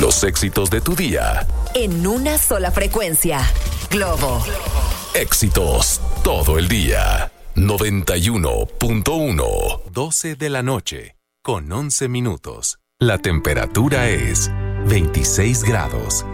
Los éxitos de tu día. En una sola frecuencia. Globo. Éxitos todo el día. 91.1. 12 de la noche, con 11 minutos. La temperatura es 26 grados.